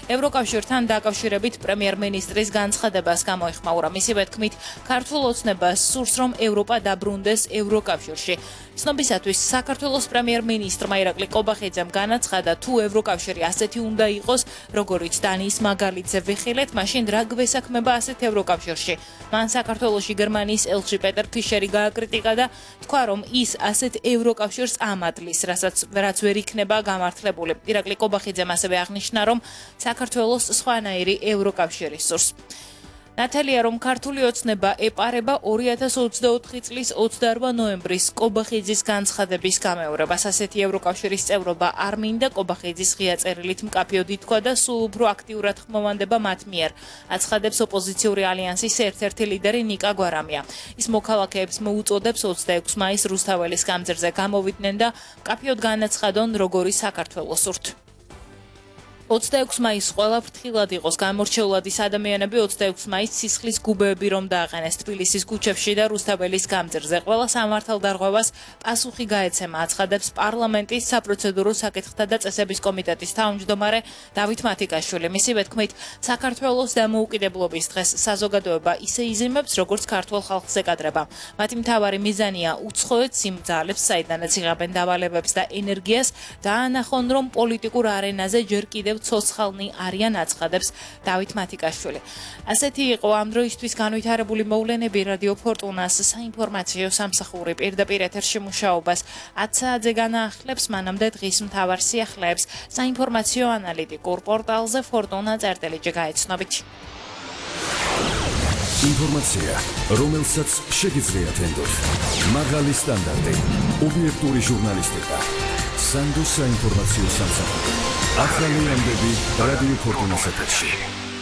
ევროკავშირთან დაკავშირებით პრემიერ-მინისტრის განცხადებას გამოიხმაურა. მისივე თქმით, ქართულ ოცნებას სურს, რომ ევროპა დაბრუნდეს ევროკავშირში. ცნობისათვის, საქართველოს პრემიერ-მინისტრმა ირაკლი კობახიძემ განაცხადა, თუ ევროკავშირი ასეთი უნდა იყოს, როგორიც დანიის მაგალითზე ვიხილეთ, მაშინ რა გვესაქმება ასეთ ევროკავშირში. მან საქართველოში გერმანიის ელჩი პეტერ ფიშერი გააკრიტიკა და თქვა, რომ ის ასეთ ევროკავშირს ამადლის, რაც ვერ იქნება გამართლებული. ირაკლი კობახიძემ ასევე აღნიშნა, რომ საქართველოს სხვანაირი ევროკავშირი სურს. ნათელია, რომ ქართული ოცნება ეპარება 2024 წლის 28 ნოემბრის კობახიძის განცხადების გამეორებას. ასეთი ევროკავშირის წევრობა არ მინდა, კობახიძის ღია წერილით მკაფიოდ ითქვა და სულ უფრო აქტიურად ხმოვანდება მათ მიერ. აცხადებს ოპოზიციური ალიანსის ერთ-ერთი ლიდერი ნიკა გვარამია. ის მოქალაქეებს მოუწოდებს 26 მაისს რუსთაველის გამზირზე გამოვიდნენ და მკაფიოდ განაცხადონ, როგორი საქართველო სურთ. 26 მაისს ყველა ფრთხილად იყოს გამორჩეულად ის ადამიანები 26 მაისს სისხლის გუბეები რომ დააყენეს თბილისის ქუჩებში და რუსთაველის გამზირზე. ყველა სამართალდარღვევას პასუხი გაეცემა, აცხადებს პარლამენტის საპროცედურო საკითხთა და წესების კომიტეტის თავმჯდომარე დავით მათიკაშვილი. მისივე თქმით, საქართველოს დამოუკიდებლობის დღეს საზოგადოება ისე იზიმებს, როგორც ქართულ ხალხს ეკადრება. მათი მთავარი მიზანია უცხოეთ სიმძალებს, საიდანაც იღებენ დავალებებს და ენერგიას, დაანახონ, რომ პოლიტიკურ არენაზე ჯერ კიდევ ცოცხალნი არიან, აცხადებს დავით მათიკაშვილი. ასეთი იყო ამ დროისთვის განვითარებული მოვლენები. რადიო ფორტუნას საინფორმაციო სამსახური პირდაპირ ეთერში მუშაობას 10 საათზე განაახლებს, მანამდე დღის მთავარ სიახლეებს საინფორმაციო ანალიტიკურ პორტალზე fortuna.rt გაეცნობით. ინფორმაცია, რომელსაც შეგიძლიათ ენდოთ. მაღალი სტანდარტი, ობიექტური ჟურნალისტიკა. სანდოს საინფორმაციო სამსახური. ახალი ამბები რადიო ფორტუნას ეთერში.